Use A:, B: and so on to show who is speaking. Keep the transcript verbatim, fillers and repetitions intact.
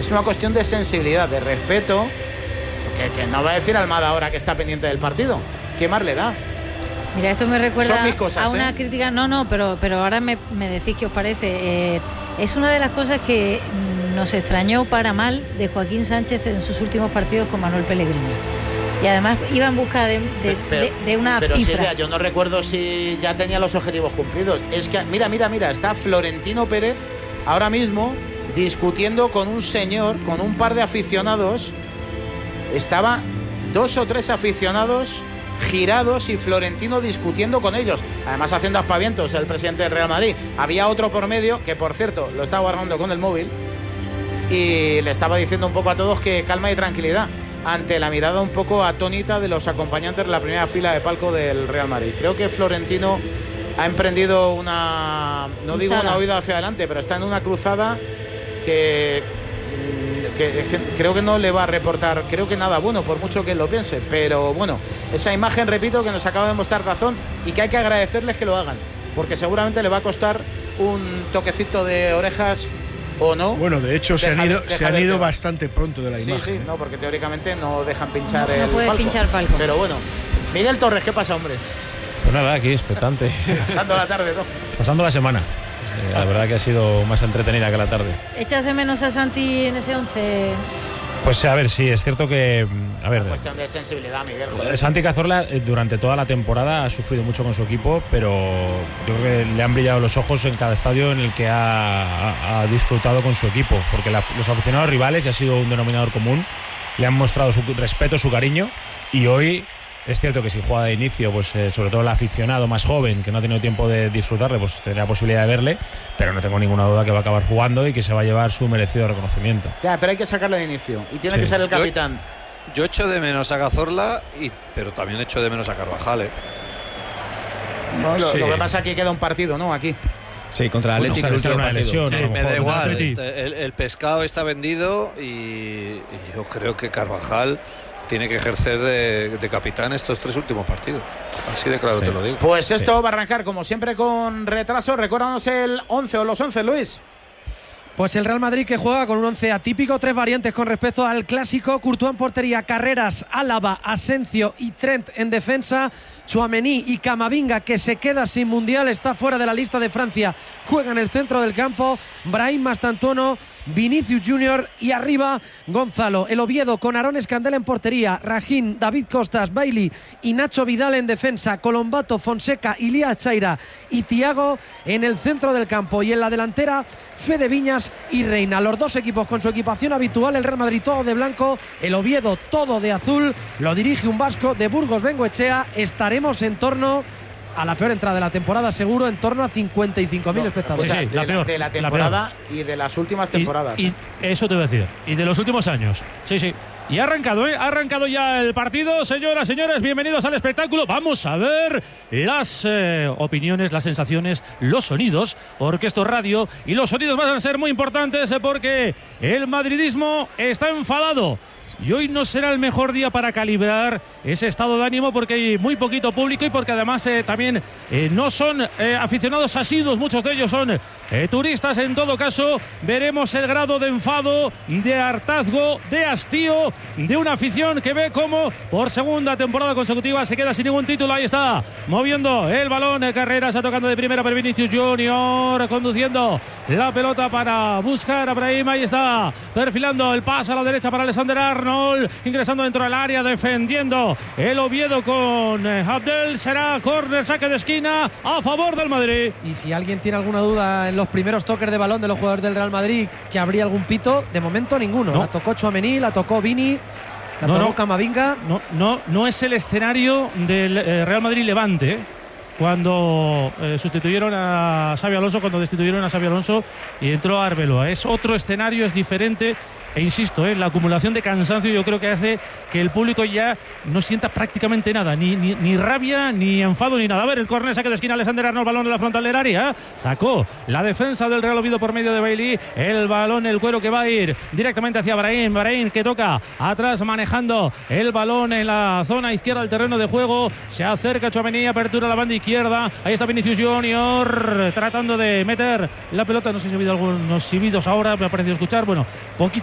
A: es una cuestión de sensibilidad, de respeto, que, que no va a decir Almada ahora que está pendiente del partido. ¿Qué más le da?
B: Mira, esto me recuerda
A: cosas,
B: a una
A: ¿eh?
B: crítica, no, no, pero, pero ahora me, me decís qué os parece. Eh, es una de las cosas que nos extrañó para mal de Joaquín Sánchez en sus últimos partidos con Manuel Pellegrini. Y además iba en busca de, de, pero, de, de una
A: pero
B: cifra.
A: Silvia, yo no recuerdo si ya tenía los objetivos cumplidos. Es que, mira, mira, mira, está Florentino Pérez ahora mismo discutiendo con un señor, con un par de aficionados. Estaba dos o tres aficionados girados y Florentino discutiendo con ellos, además haciendo aspavientos el presidente del Real Madrid. Había otro por medio que, por cierto, lo estaba guardando con el móvil y le estaba diciendo un poco a todos que calma y tranquilidad ante la mirada un poco atónita de los acompañantes de la primera fila de palco del Real Madrid. Creo que Florentino ha emprendido una, no cruzada. digo una huida hacia adelante, pero está en una cruzada que Que, que creo que no le va a reportar, creo que nada bueno, por mucho que lo piense. Pero bueno, esa imagen, repito, que nos acaba de mostrar Dazón y que hay que agradecerles que lo hagan, porque seguramente le va a costar un toquecito de orejas o no.
C: Bueno, de hecho se
A: deja,
C: han ido,
A: deja
C: se han ido
A: tema.
C: bastante pronto de la
A: sí,
C: imagen.
A: Sí, no, porque teóricamente no dejan pinchar
B: no,
A: el
B: no puede
A: palco.
B: pinchar palco.
A: Pero bueno, Miguel Torres, ¿qué pasa, hombre?
D: Pues nada, aquí expectante.
A: Pasando la tarde, ¿no?
D: Pasando la semana. Eh, la verdad que ha sido más entretenida que la tarde.
B: ¿Echas de menos a Santi en ese once?
D: Pues a ver, sí, es cierto que... A ver,
A: una cuestión de sensibilidad, Miguel. Joder.
D: Santi Cazorla eh, durante toda la temporada ha sufrido mucho con su equipo, pero yo creo que le han brillado los ojos en cada estadio en el que ha, ha, ha disfrutado con su equipo, porque la, los aficionados rivales, ya ha sido un denominador común, le han mostrado su respeto, su cariño, y hoy... Es cierto que si juega de inicio, pues eh, sobre todo el aficionado más joven, que no ha tenido tiempo de disfrutarle, pues tendrá posibilidad de verle, pero no tengo ninguna duda que va a acabar jugando y que se va a llevar su merecido reconocimiento.
A: Ya, pero hay que sacarlo de inicio y tiene
D: sí.
A: que ser el capitán.
E: Yo, yo echo de menos a Cazorla, y, pero también echo de menos a Carvajal, ¿eh?
A: No, lo,
D: sí.
A: lo que pasa es que queda un partido, ¿no? Aquí.
F: Sí, contra el Atlético.
D: Bueno, una lesión,
E: sí,
D: a lo
E: me
D: mejor,
E: da igual.
D: Atleti.
E: Este, el, el pescado está vendido y, y yo creo que Carvajal tiene que ejercer de, de capitán estos tres últimos partidos. Así de claro sí. te lo digo.
A: Pues esto
F: sí.
A: va a arrancar, como siempre, con retraso. Recuérdanos el once o los once, Luis.
G: Pues el Real Madrid, que juega con un once atípico, tres variantes con respecto al clásico. Courtois en portería, Carreras, Álava, Asencio y Trent en defensa. Tchouaméni y Camavinga, que se queda sin mundial, está fuera de la lista de Francia, juega en el centro del campo. Brahim Mastantuono, Vinicius Junior y arriba Gonzalo. El Oviedo con Aarón Escandel en portería, Rajín, David Costas, Bailey y Nacho Vidal en defensa, Colombato, Fonseca, Ilías Chaira y Thiago en el centro del campo, y en la delantera Fede Viñas y Reina. Los dos equipos con su equipación habitual, el Real Madrid todo de blanco, el Oviedo todo de azul. Lo dirige un vasco de Burgos Bengoechea. Estaremos en torno a la peor entrada de la temporada, seguro, en torno a cincuenta y cinco mil no, espectadores.
H: Sí, sí,
A: de,
H: la
A: la,
H: peor,
A: de la temporada la y de las últimas temporadas.
H: Y, y eso te voy a decir. Y de los últimos años. Sí, sí. Y ha arrancado, ¿eh? Ha arrancado ya el partido. Señoras, señores, bienvenidos al espectáculo. Vamos a ver las eh, opiniones, las sensaciones, los sonidos, porque esto es radio y los sonidos van a ser muy importantes eh, porque el madridismo está enfadado. Y hoy no será el mejor día para calibrar ese estado de ánimo, porque hay muy poquito público y porque además eh, también eh, no son eh, aficionados asiduos, muchos de ellos son eh, turistas. En todo caso, veremos el grado de enfado, de hartazgo, de hastío de una afición que ve cómo por segunda temporada consecutiva se queda sin ningún título. Ahí está, moviendo el balón, eh, Carreras, tocando de primera para Vinicius Junior, conduciendo la pelota para buscar a Brahim. Ahí está, perfilando el pase a la derecha para Alexander Arnold. Ingresando dentro del área, defendiendo el Oviedo con Abdel. Será córner, saque de esquina a favor del Madrid.
G: Y si alguien tiene alguna duda en los primeros toques de balón de los jugadores del Real Madrid, que habría algún pito, de momento ninguno. No. La tocó Tchouaméni, la tocó Vini, la no, tocó no. Camavinga.
H: No, no, no es el escenario del eh, Real Madrid-Levante, ¿eh? Cuando eh, sustituyeron a Xabi Alonso, cuando destituyeron a Xabi Alonso y entró Arbeloa. Es otro escenario, es diferente. E insisto, eh, la acumulación de cansancio yo creo que hace que el público ya no sienta prácticamente nada, ni, ni, ni rabia, ni enfado, ni nada. A ver, el córner, saque de esquina, Alexander Arnold, balón en la frontal del área. Sacó la defensa del Real Oviedo por medio de Bailey. El balón, el cuero que va a ir directamente hacia Brahim. Brahim que toca atrás, manejando el balón en la zona izquierda del terreno de juego. Se acerca Tchouaméni, apertura a la banda izquierda. Ahí está Vinicius Junior tratando de meter la pelota. No sé si ha habido algunos silbidos ahora, me ha parecido escuchar. Bueno, poquito